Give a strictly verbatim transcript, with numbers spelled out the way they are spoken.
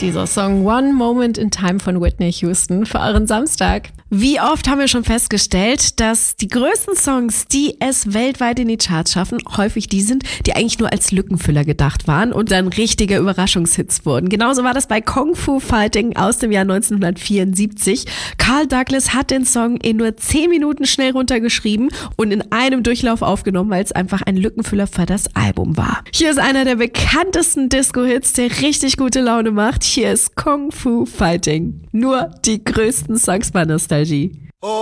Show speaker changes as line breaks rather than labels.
Dieser Song One Moment in Time von Whitney Houston für euren Samstag. Wie oft haben wir schon festgestellt, dass die größten Songs, die es weltweit in die Charts schaffen, häufig die sind, die eigentlich nur als Lückenfüller gedacht waren und dann richtige Überraschungshits wurden. Genauso war das bei Kung Fu Fighting aus dem Jahr neunzehnhundertvierundsiebzig. Carl Douglas hat den Song in nur zehn Minuten schnell runtergeschrieben und in einem Durchlauf aufgenommen, weil es einfach ein Lückenfüller für das Album war. Hier ist einer der bekanntesten Disco-Hits, der richtig gute Laune macht. Hier ist Kung Fu Fighting. Nur die größten Songs bei Nostalgie.